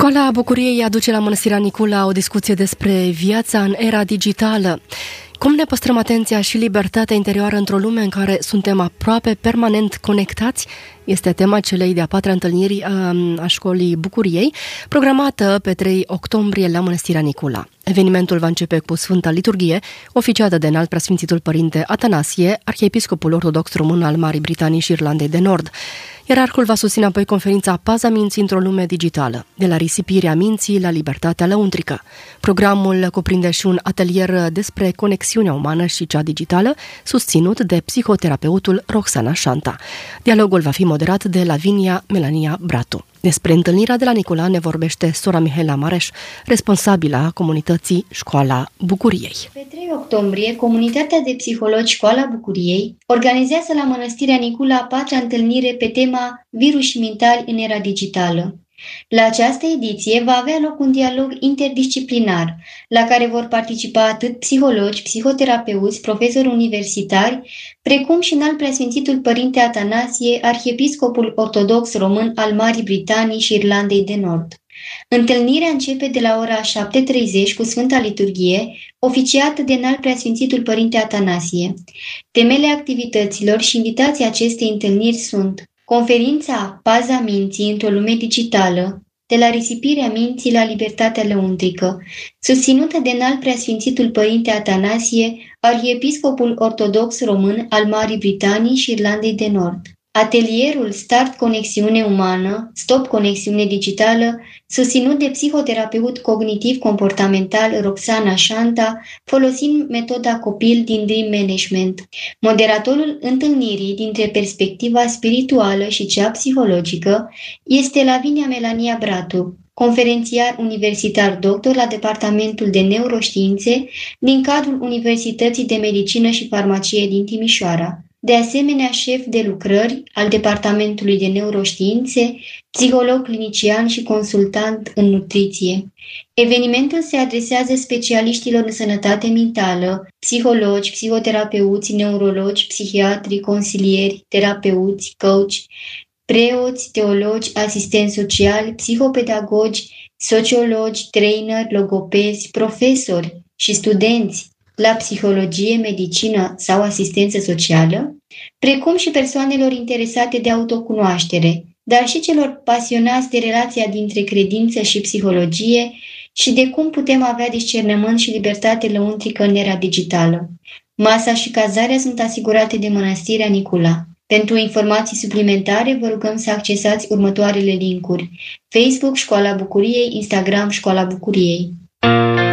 Școala Bucuriei aduce la Mănăstirea Nicula o discuție despre viața în era digitală. Cum ne păstrăm atenția și libertatea interioară într-o lume în care suntem aproape permanent conectați? Este tema celei de-a patra întâlniri a Școlii Bucuriei, programată pe 3 octombrie la Mănăstirea Nicula. Evenimentul va începe cu Sfânta Liturghie, oficiată de Înalt Preasfințitul Părinte Atanasie, arhiepiscopul ortodox român al Marii Britanii și Irlandei de Nord. Ierarhul va susține apoi conferința Paza minții într-o lume digitală, de la risipirea minții la libertatea lăuntrică. Programul cuprinde și un atelier despre conexiunea umană și cea digitală, susținut de psihoterapeutul Roxana Șanta. Dialogul va fi moderat de Lavinia Melania Bratu. Despre întâlnirea de la Nicula ne vorbește sora Mihaela Mareș, responsabilă a comunității Școala Bucuriei. Pe 3 octombrie, comunitatea de psihologi Școala Bucuriei organizează la Mănăstirea Nicula a patra întâlnire pe tema Virusii mentali în era digitală. La această ediție va avea loc un dialog interdisciplinar, la care vor participa atât psihologi, psihoterapeuți, profesori universitari, precum și Înalt Preasfințitul Părinte Atanasie, arhiepiscopul ortodox român al Marii Britanii și Irlandei de Nord. Întâlnirea începe de la ora 7:30 cu Sfânta Liturghie, oficiată de Înalt Preasfințitul Părinte Atanasie. Temele activităților și invitații acestei întâlniri sunt conferința Paza minții într-o lume digitală, de la risipirea minții la libertatea lăuntrică, susținută de Înalt Preasfințitul Părinte Atanasie, arhiepiscopul ortodox român al Marii Britanii și Irlandei de Nord. Atelierul Start Conexiune Umană, Stop Conexiune Digitală, susținut de psihoterapeut cognitiv-comportamental Roxana Șanta, folosind metoda copil din Dream Management. Moderatorul întâlnirii dintre perspectiva spirituală și cea psihologică este Lavinia Melania Bratu, conferențiar universitar doctor la Departamentul de Neuroștiințe din cadrul Universității de Medicină și Farmacie din Timișoara. De asemenea, șef de lucrări al Departamentului de Neuroștiințe, psiholog clinician și consultant în nutriție. Evenimentul se adresează specialiștilor în sănătate mentală, psihologi, psihoterapeuți, neurologi, psihiatri, consilieri, terapeuți, coach, preoți, teologi, asistenți sociali, psihopedagogi, sociologi, trainer, logopezi, profesori și studenți la psihologie, medicină sau asistență socială, precum și persoanelor interesate de autocunoaștere, dar și celor pasionați de relația dintre credință și psihologie și de cum putem avea discernământ și libertate lăuntrică în era digitală. Masa și cazarea sunt asigurate de Mănăstirea Nicula. Pentru informații suplimentare vă rugăm să accesați următoarele linkuri: Facebook Școala Bucuriei, Instagram Școala Bucuriei.